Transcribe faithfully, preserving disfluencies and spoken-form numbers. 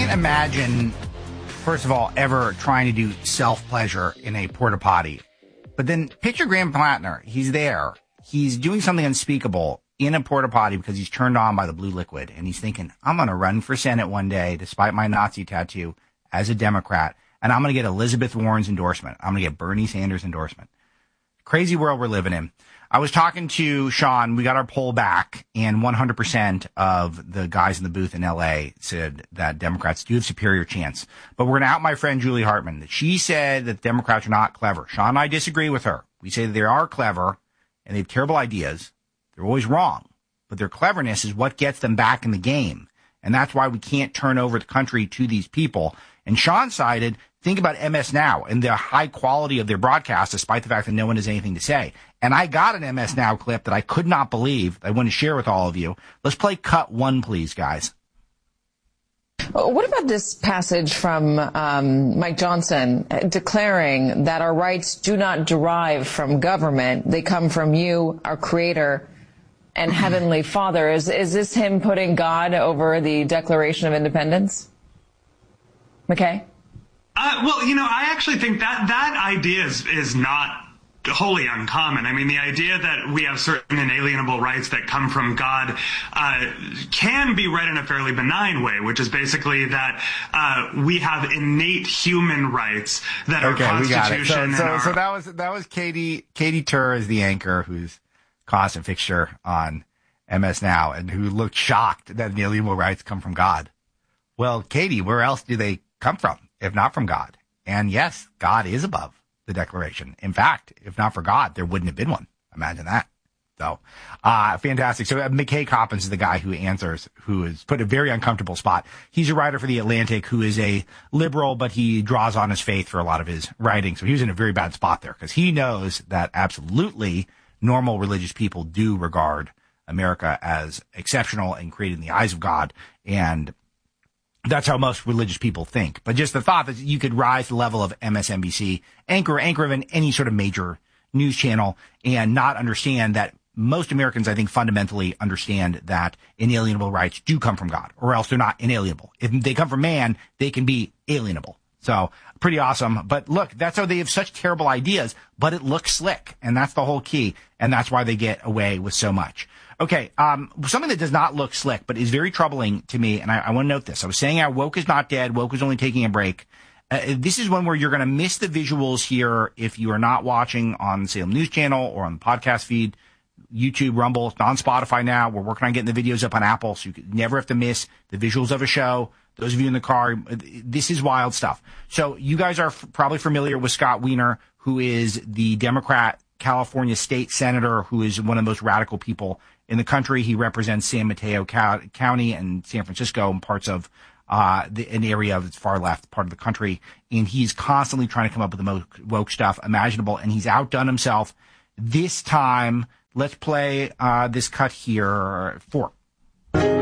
can't imagine, first of all, ever trying to do self-pleasure in a porta potty. But then picture Graham Plattner. He's there. He's doing something unspeakable in a porta potty because he's turned on by the blue liquid. And he's thinking, I'm going to run for Senate one day, despite my Nazi tattoo, as a Democrat. And I'm going to get Elizabeth Warren's endorsement. I'm going to get Bernie Sanders' endorsement. Crazy world we're living in. I was talking to Sean. We got our poll back, and one hundred percent of the guys in the booth in L A said that Democrats do have superior chance. But we're going to out my friend Julie Hartman. She said that Democrats are not clever. Sean and I disagree with her. We say that they are clever, and they have terrible ideas. They're always wrong. But their cleverness is what gets them back in the game. And that's why we can't turn over the country to these people. And Sean cited, think about M S Now and the high quality of their broadcast, despite the fact that no one has anything to say. And I got an M S Now clip that I could not believe I want to share with all of you. Let's play cut one, please, guys. What about this passage from um, Mike Johnson declaring that our rights do not derive from government? They come from you, our creator and heavenly Father. Is, is this him putting God over the Declaration of Independence? McKay? Uh, well, you know, I actually think that that idea is, is not wholly uncommon. I mean, the idea that we have certain inalienable rights that come from God uh, can be read in a fairly benign way, which is basically that uh, we have innate human rights that okay, are Constitution. We got it. So, so, our- so that was that was Katie Katie Tur is the anchor who's constant fixture on M S Now and who looked shocked that inalienable rights come from God. Well, Katie, where else do they come from if not from God? And yes, God is above the Declaration. In fact, if not for God, there wouldn't have been one. Imagine that. So, uh, fantastic. So uh, McKay Coppins is the guy who answers, who is put in a very uncomfortable spot. He's a writer for The Atlantic who is a liberal, but he draws on his faith for a lot of his writing. So he was in a very bad spot there because he knows that absolutely normal religious people do regard America as exceptional and created in the eyes of God. And that's how most religious people think. But just the thought that you could rise to the level of M S N B C, anchor, anchor of any sort of major news channel, and not understand that most Americans, I think, fundamentally understand that inalienable rights do come from God, or else they're not inalienable. If they come from man, they can be alienable. So pretty awesome. But look, that's how they have such terrible ideas, but it looks slick. And that's the whole key. And that's why they get away with so much. Okay, um, something that does not look slick, but is very troubling to me, and I, I want to note this. I was saying how woke is not dead. Woke is only taking a break. Uh, this is one where you're going to miss the visuals here if you are not watching on the Salem News Channel or on the podcast feed, YouTube, Rumble. It's on Spotify now. We're working on getting the videos up on Apple, so you could never have to miss the visuals of a show. Those of you in the car, this is wild stuff. So you guys are f- probably familiar with Scott Wiener, who is the Democrat California state senator, who is one of the most radical people in the country. He represents San Mateo County and San Francisco and parts of uh the, an area of its far left part of the country. And he's constantly trying to come up with the most woke stuff imaginable. And he's outdone himself this time. Let's play uh this cut here for